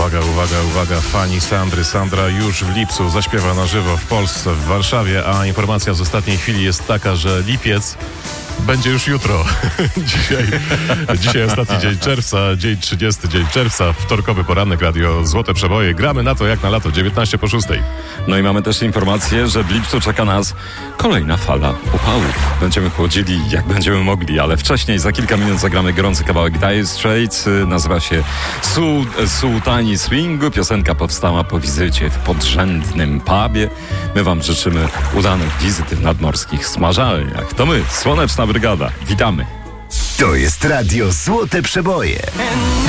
Uwaga, uwaga, uwaga, fani Sandry. Sandra już w lipcu zaśpiewa na żywo w Polsce, w Warszawie, a informacja z ostatniej chwili jest taka, że lipiec będzie już jutro. Dzisiaj ostatni dzień czerwca, dzień 30 dzień czerwca, wtorkowy poranek, radio Złote Przeboje. Gramy na to jak na lato, 19 po 6. No i mamy też informację, że w lipcu czeka nas kolejna fala upałów. Będziemy chłodzili jak będziemy mogli, ale wcześniej za kilka minut zagramy gorący kawałek Dire Straits. Nazywa się Sultani Swingu. Piosenka powstała po wizycie w podrzędnym pubie. My wam życzymy udanych wizyt w nadmorskich smażalniach. To my, Słoneczna Brygada. Witamy. To jest radio Złote Przeboje.